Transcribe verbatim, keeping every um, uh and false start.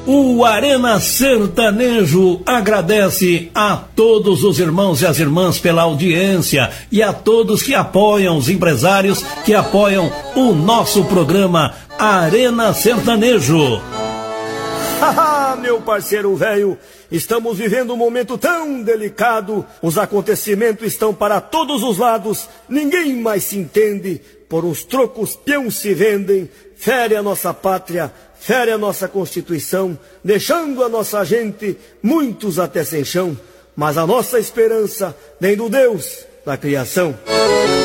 O Arena Sertanejo agradece a todos os irmãos e as irmãs pela audiência e a todos que apoiam, os empresários que apoiam o nosso programa Arena Sertanejo. Haha, meu parceiro velho, estamos vivendo um momento tão delicado, os acontecimentos estão para todos os lados, ninguém mais se entende, por uns trocos peão se vendem, fere a nossa pátria, fere a nossa Constituição, deixando a nossa gente, muitos até sem chão, mas a nossa esperança vem do Deus da criação.